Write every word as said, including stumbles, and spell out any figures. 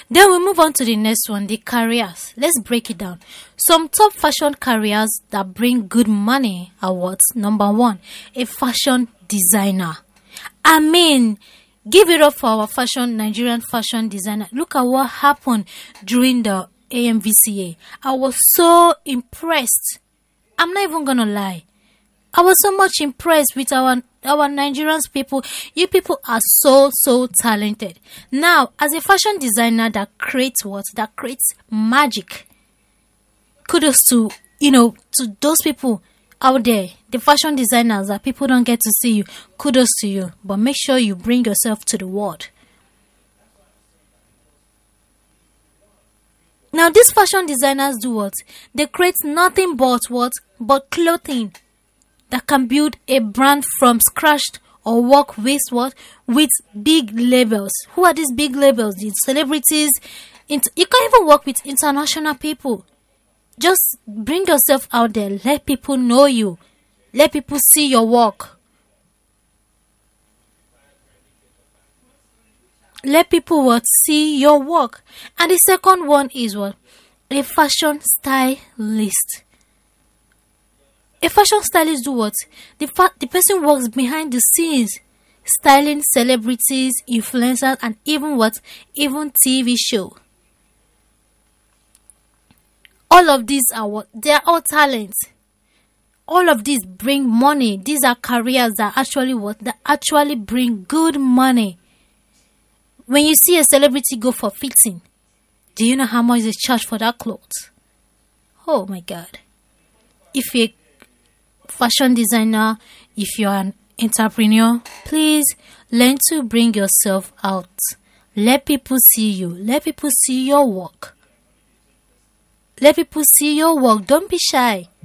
Then we move on to the next one, the careers. Let's break it down. Some top fashion careers that bring good money are what? Number one, a fashion designer. I mean, give it up for our fashion, Nigerian fashion designer. Look at what happened during the A M V C A. I was so impressed. I'm not even gonna lie. I was so much impressed with our our Nigerian people. You people are so, so talented. Now, as a fashion designer that creates what? That creates magic. Kudos to, you know, to those people out there, the fashion designers that people don't get to see you. Kudos to you. But make sure you bring yourself to the world. Now, these fashion designers do what? They create nothing but what? But clothing that can build a brand from scratch or work with what? With big labels. Who are these big labels? The celebrities. Int- you can even work with international people. Just bring yourself out there. Let people know you. Let people see your work. Let people what? See your work. And the second one is what? A fashion stylist. A fashion stylist do what? The fa- the person works behind the scenes, styling celebrities, influencers, and even what? Even T V show. All of these are what? They are all talents. All of these bring money. These are careers that actually what? That actually bring good money. When you see a celebrity go for fitting, do you know how much they charge for that clothes? Oh my God. If you're fashion designer, if you're an entrepreneur, please learn to bring yourself out. Let people see you. Let people see your work. Let people see your work. Don't be shy.